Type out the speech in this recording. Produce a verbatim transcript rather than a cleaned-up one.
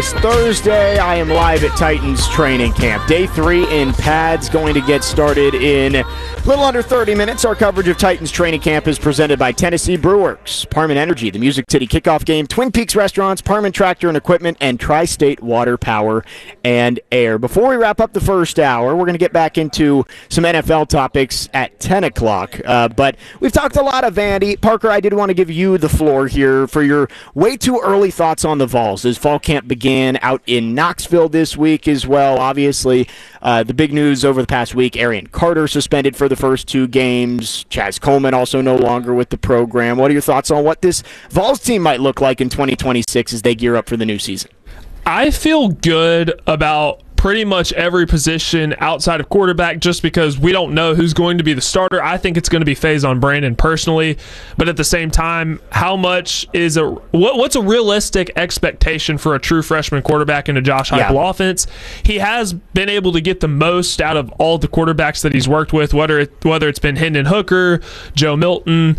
It's Thursday. I am live at Titans training camp. Day three in pads going to get started in a little under thirty minutes. Our coverage of Titans training camp is presented by Tennessee Brewworks, Parman Energy, the Music City kickoff game, Twin Peaks Restaurants, Parman Tractor and Equipment, and Tri-State Water, Power, and Air. Before we wrap up the first hour, we're going to get back into some N F L topics at ten o'clock. Uh, but we've talked a lot of Vandy. Parker, I did want to give you the floor here for your way too early thoughts on the Vols as fall camp began out in Knoxville this week as well. Obviously, uh, the big news over the past week, Arian Carter suspended for the first two games. Chaz Coleman also no longer with the program. What are your thoughts on what this Vols team might look like in twenty twenty-six as they gear up for the new season? I feel good about pretty much every position outside of quarterback just because we don't know who's going to be the starter. I think it's going to be Faison Brandon personally, but at the same time, how much is a what, what's a realistic expectation for a true freshman quarterback in a Josh Heupel yeah. offense? He has been able to get the most out of all the quarterbacks that he's worked with, whether it, whether it's been Hendon Hooker, Joe Milton,